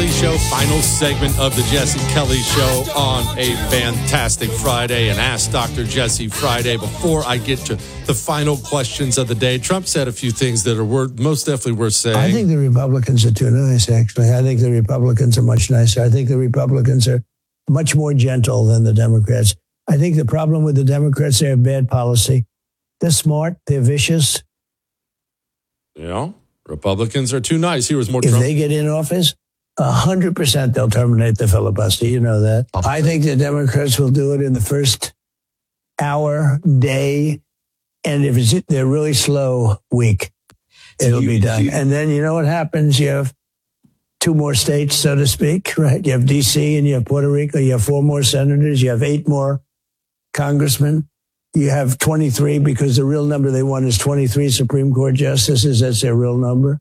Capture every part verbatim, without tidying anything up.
Kelly Show, final segment of the Jesse Kelly Show on a fantastic Friday, and Ask Doctor Jesse Friday. Before I get to the final questions of the day, Trump said a few things that are worth, most definitely worth saying. I think the Republicans are too nice, actually. I think the Republicans are much nicer. I think the Republicans are much more gentle than the Democrats. I think the problem with the Democrats, they have bad policy. They're smart. They're vicious. You know, Republicans are too nice. He was more If Trump. they get in office, one hundred percent they'll terminate the filibuster. You know that. I think the Democrats will do it in the first hour, day, and if it's, they're really slow, week, it'll be done. And then you know what happens? You have two more states, so to speak, right? You have D C and you have Puerto Rico. You have four more senators. You have eight more congressmen. You have twenty-three because the real number they want is twenty-three Supreme Court justices. That's their real number.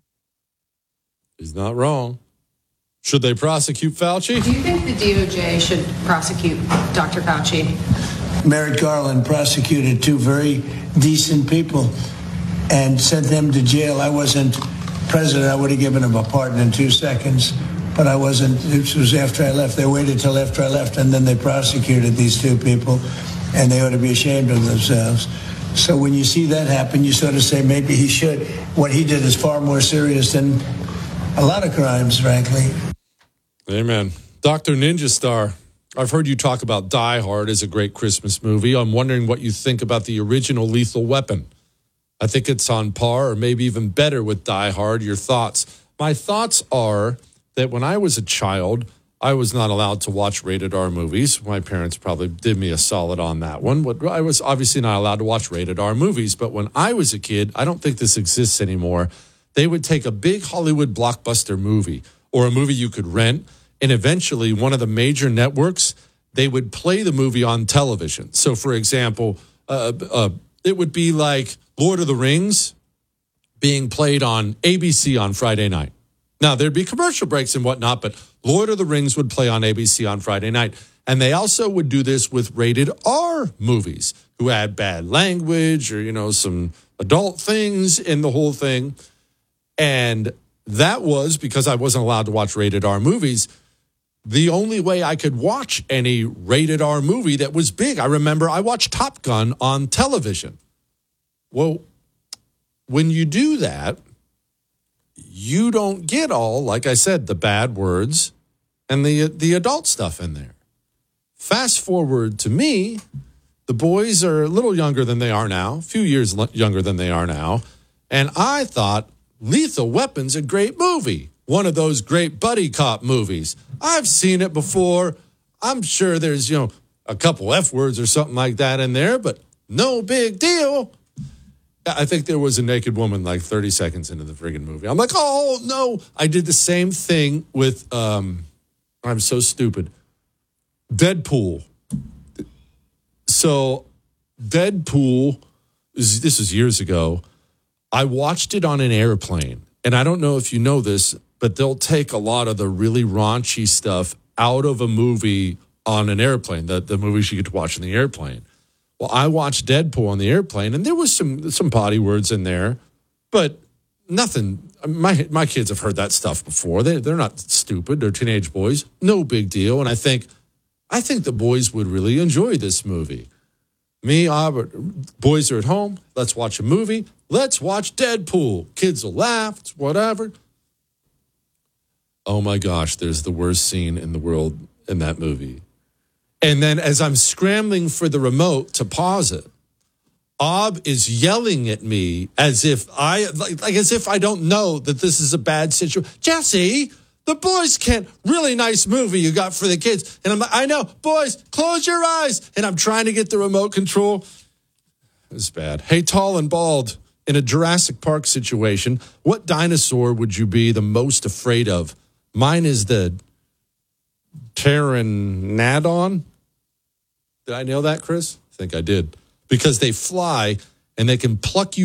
He's not wrong. Should they prosecute Fauci? Do you think the D O J should prosecute Doctor Fauci? Merrick Garland prosecuted two very decent people and sent them to jail. I wasn't president. I would have given him a pardon in two seconds. But I wasn't. This was after I left. They waited till after I left, and then they prosecuted these two people. And they ought to be ashamed of themselves. So when you see that happen, you sort of say maybe he should. What he did is far more serious than a lot of crimes, frankly. Amen. Doctor Ninja Star, I've heard you talk about Die Hard as a great Christmas movie. I'm wondering what you think about the original Lethal Weapon. I think it's on par or maybe even better with Die Hard. Your thoughts? My thoughts are that when I was a child, I was not allowed to watch rated R movies. My parents probably did me a solid on that one. I was obviously not allowed to watch rated R movies, but when I was a kid, I don't think this exists anymore. They would take a big Hollywood blockbuster movie or a movie you could rent, and eventually one of the major networks, they would play the movie on television. So, for example, uh, uh, it would be like Lord of the Rings being played on A B C on Friday night. Now, there'd be commercial breaks and whatnot, but Lord of the Rings would play on A B C on Friday night. And they also would do this with rated R movies who had bad language or, you know, some adult things in the whole thing. And that was because I wasn't allowed to watch rated R movies. The only way I could watch any rated R movie that was big. I remember I watched Top Gun on television. Well, when you do that, you don't get all, like I said, the bad words and the the adult stuff in there. Fast forward to me, the boys are a little younger than they are now, a few years younger than they are now, and I thought Lethal Weapon's a great movie, one of those great buddy cop movies. I've seen it before. I'm sure there's, you know, a couple F words or something like that in there, but no big deal. I think there was a naked woman like thirty seconds into the friggin' movie. I'm like, oh, no. I did the same thing with, um, I'm so stupid, Deadpool. So Deadpool, this was years ago. I watched it on an airplane. And I don't know if you know this, but they'll take a lot of the really raunchy stuff out of a movie on an airplane, the, the movies you get to watch on the airplane. Well, I watched Deadpool on the airplane, and there was some some potty words in there, but nothing. My my kids have heard that stuff before. They they're not stupid. They're teenage boys. No big deal. And I think I think the boys would really enjoy this movie. Me, Albert, boys are at home. Let's watch a movie. Let's watch Deadpool. Kids will laugh. It's whatever. Oh my gosh, there's the worst scene in the world in that movie. And then as I'm scrambling for the remote to pause it, Ob is yelling at me as if I like, like as if I don't know that this is a bad situation. Jesse, the boys can't. Really nice movie you got for the kids. And I'm like, I know, boys, close your eyes. And I'm trying to get the remote control. It's bad. Hey, tall and bald, in a Jurassic Park situation, what dinosaur would you be the most afraid of? Mine is the Pteranodon. Did I nail that, Chris? I think I did. Because they fly and they can pluck you